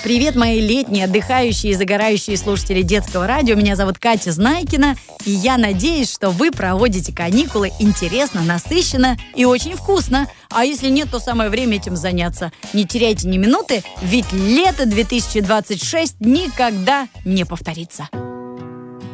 Привет, мои летние, отдыхающие и загорающие слушатели детского радио. Меня зовут Катя Знайкина, и я надеюсь, что вы проводите каникулы интересно, насыщенно и очень вкусно. А если нет, то самое время этим заняться. Не теряйте ни минуты, ведь лето 2026 никогда не повторится.